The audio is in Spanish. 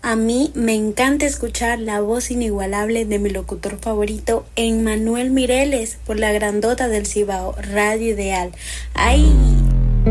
A mí me encanta escuchar la voz inigualable de mi locutor favorito, Emmanuel Mireles, por la grandota del Cibao, Radio Ideal. ¡Ay!